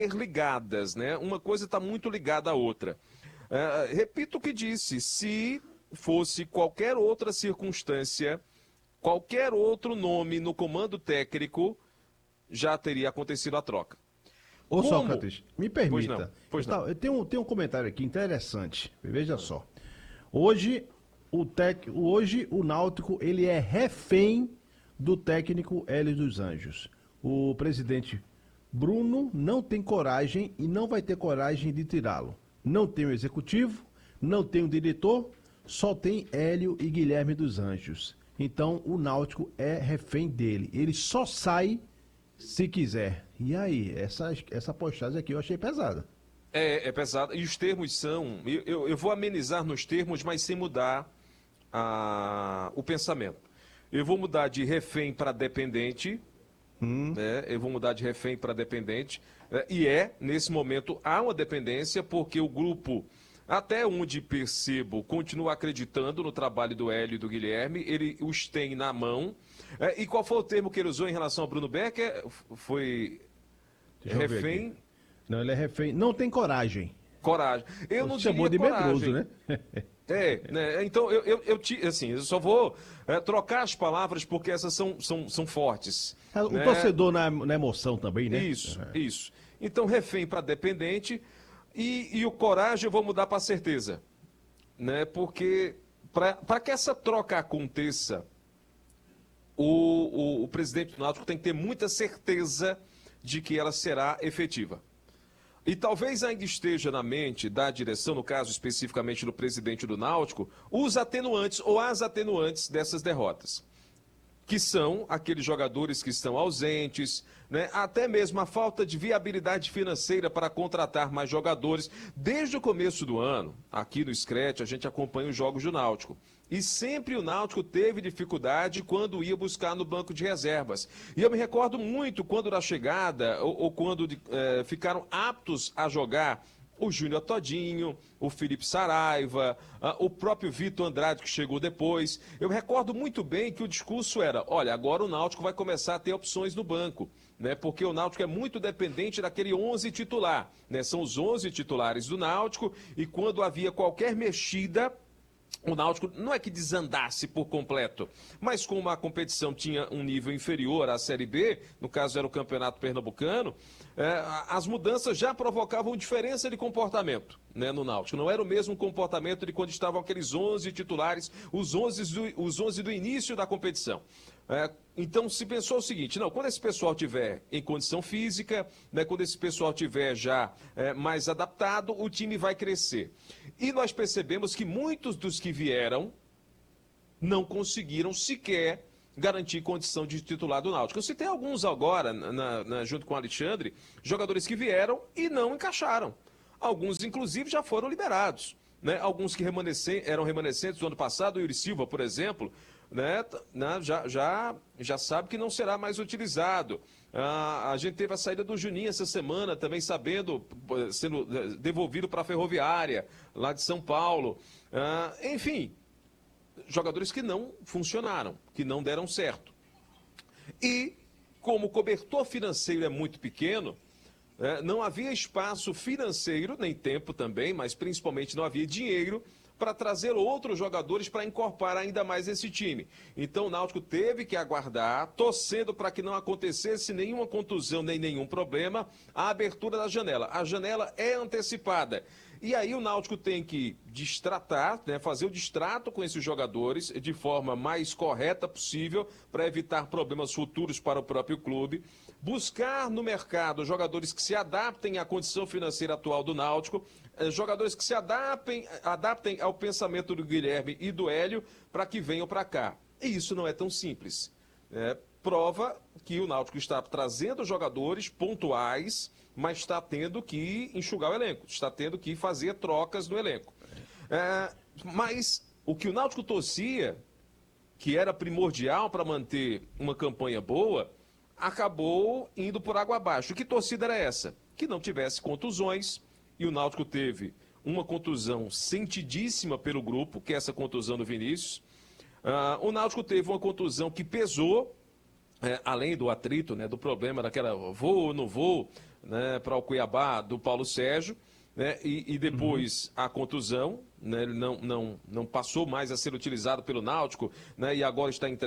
interligadas, né? Uma coisa está muito ligada à outra. Repito o que disse, se fosse qualquer outra circunstância, qualquer outro nome no comando técnico, já teria acontecido a troca. Ô Como? Sócrates, me Pois não, permita. pois não. Eu tenho um comentário aqui interessante. Veja só. Hoje hoje o Náutico ele é refém do técnico Hélio dos Anjos. O presidente Bruno não tem coragem e não vai ter coragem de tirá-lo. Não tem o executivo, não tem o diretor, só tem Hélio e Guilherme dos Anjos. Então o Náutico é refém dele. Ele só sai se quiser. E aí, essa postagem aqui eu achei pesada. É pesado. E os termos são. Eu vou amenizar nos termos, mas sem mudar o pensamento. Eu vou mudar de refém para dependente. Né? Eu vou mudar de refém para dependente. Nesse momento, há uma dependência, porque o grupo, até onde percebo, continua acreditando no trabalho do Hélio e do Guilherme. Ele os tem na mão. E qual foi o termo que ele usou em relação ao Bruno Becker? Foi Deixa eu ver aqui. refém. Não, ele é refém. Não tem coragem. Coragem. Eu não Você chamou diria de medroso, coragem. né? Né? Então assim, eu só vou trocar as palavras porque essas são fortes. O Né? torcedor na emoção também, né? Isso. Então, refém para dependente e o coragem eu vou mudar para certeza. Né? Porque para que essa troca aconteça, o presidente do Náutico tem que ter muita certeza de que ela será efetiva. E talvez ainda esteja na mente da direção, no caso especificamente do presidente do Náutico, os atenuantes ou as atenuantes dessas derrotas. Que são aqueles jogadores que estão ausentes, né? Até mesmo a falta de viabilidade financeira para contratar mais jogadores. Desde o começo do ano, aqui no Scratch, a gente acompanha os jogos do Náutico. E sempre o Náutico teve dificuldade quando ia buscar no banco de reservas. E eu me recordo muito quando na chegada, ou quando ficaram aptos a jogar o Júnior Todinho, o Felipe Saraiva, o próprio Vitor Andrade, que chegou depois. Eu me recordo muito bem que o discurso era: olha, agora o Náutico vai começar a ter opções no banco, né? Porque o Náutico é muito dependente daquele 11 titular, né? São os 11 titulares do Náutico, e quando havia qualquer mexida, o Náutico não é que desandasse por completo, mas como a competição tinha um nível inferior à Série B, no caso era o Campeonato Pernambucano, as mudanças já provocavam diferença de comportamento, né, no Náutico. Não era o mesmo comportamento de quando estavam aqueles 11 titulares, os 11 do início da competição. Então se pensou o seguinte: não, quando esse pessoal tiver em condição física, né, quando esse pessoal tiver já mais adaptado, o time vai crescer. E nós percebemos que muitos dos que vieram não conseguiram sequer garantir condição de titular do Náutico. Eu citei alguns agora, junto com o Alexandre, jogadores que vieram e não encaixaram. Alguns, inclusive, já foram liberados. Né? Alguns que eram remanescentes do ano passado, o Yuri Silva, por exemplo, né? Já sabe que não será mais utilizado. A gente teve a saída do Juninho essa semana, também sendo devolvido para a Ferroviária, lá de São Paulo. Enfim, jogadores que não funcionaram, que não deram certo. E, como o cobertor financeiro é muito pequeno, não havia espaço financeiro, nem tempo também, mas principalmente não havia dinheiro para trazer outros jogadores para incorporar ainda mais esse time. Então o Náutico teve que aguardar, torcendo para que não acontecesse nenhuma contusão nem nenhum problema, a abertura da janela. A janela é antecipada. E aí o Náutico tem que destratar, né, fazer o distrato com esses jogadores de forma mais correta possível para evitar problemas futuros para o próprio clube. Buscar no mercado jogadores que se adaptem à condição financeira atual do Náutico, jogadores que se adaptem ao pensamento do Guilherme e do Hélio para que venham para cá. E isso não é tão simples. Prova que o Náutico está trazendo jogadores pontuais, mas está tendo que enxugar o elenco, está tendo que fazer trocas no elenco. Mas o que o Náutico torcia, que era primordial para manter uma campanha boa, acabou indo por água abaixo. Que torcida era essa? Que não tivesse contusões, e o Náutico teve uma contusão sentidíssima pelo grupo, que é essa contusão do Vinícius. O Náutico teve uma contusão que pesou, além do atrito, né, do problema daquela vou ou não vou, né, para o Cuiabá do Paulo Sérgio, né, e depois a contusão, né, ele não passou mais a ser utilizado pelo Náutico, né, e agora está em